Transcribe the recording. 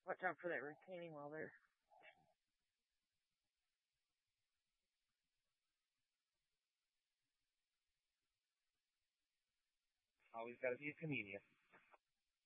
Watch out for that retaining wall there. Always got to be a comedian.